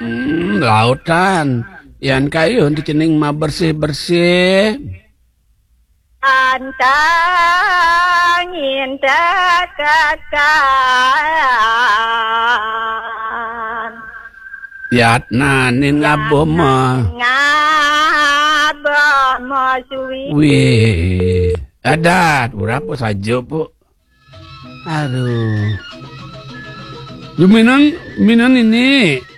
Lautan. Yan kayo, di cening mah bersih-bersih. Antangin dekakan. Yat nanin ngabo mah. Ngabo mah suwi. Wih. Adat, berapa saja, Bu? Aduh. Minan ini.